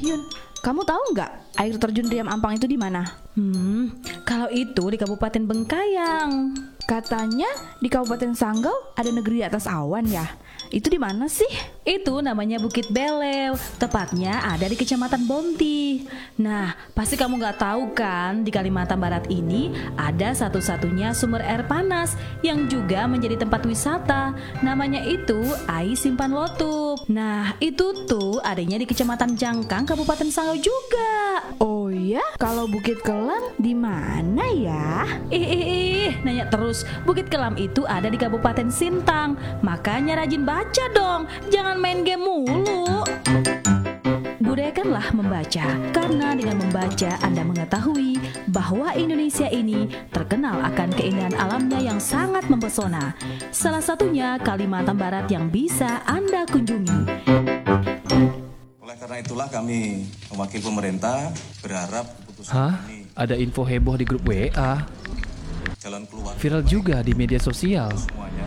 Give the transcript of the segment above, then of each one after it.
Yun, kamu tahu nggak air terjun Riam Ampang itu di mana? Kalau itu di Kabupaten Bengkayang. Katanya di Kabupaten Sanggau ada negeri di atas awan ya. Itu di mana sih? Itu namanya Bukit Belew, tepatnya ada di Kecamatan Bonti. Nah, pasti kamu nggak tahu kan, di Kalimantan Barat ini ada satu-satunya sumber air panas yang juga menjadi tempat wisata. Namanya itu Ais Simpan Lotup. Nah, itu tuh adanya di Kecamatan Jangkang, Kabupaten Sanggau juga. Oh ya, kalau Bukit Kelam di mana ya? Nanya terus. Bukit Kelam itu ada di Kabupaten Sintang. Makanya rajin baca dong, jangan main game mulu. Budayakanlah membaca, karena dengan membaca Anda mengetahui bahwa Indonesia ini terkenal akan keindahan alamnya yang sangat mempesona. Salah satunya Kalimantan Barat yang bisa Anda kunjungi. Oleh karena itulah kami mewakili pemerintah berharap keputusan ini Ada info heboh di grup WA. jalan keluar Viral juga di media sosial. semuanya.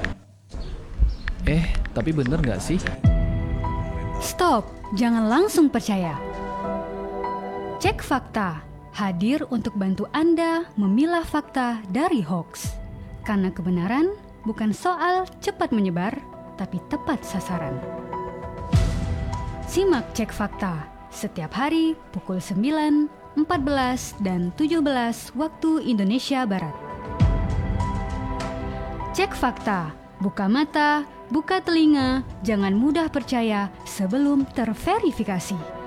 Tapi bener nggak sih? Stop, jangan langsung percaya. Cek fakta, hadir untuk bantu Anda memilah fakta dari hoax. Karena kebenaran bukan soal cepat menyebar, tapi tepat sasaran. Simak Cek Fakta setiap hari pukul 9, 14, dan 17 waktu Indonesia Barat. Cek Fakta, buka mata, buka telinga, jangan mudah percaya sebelum terverifikasi.